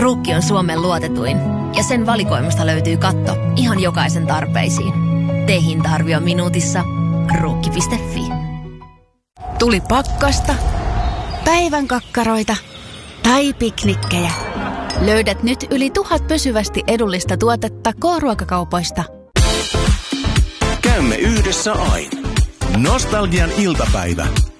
Ruukki on Suomen luotetuin ja sen valikoimasta löytyy katto ihan jokaisen tarpeisiin. Tee hinta-arvio minuutissa. Ruukki.fi. Tuli pakkasta, päivän kakkaroita tai piknikkejä. Löydät nyt yli 1000 pysyvästi edullista tuotetta K-ruokakaupoista. Käymme yhdessä aina. Nostalgian iltapäivä.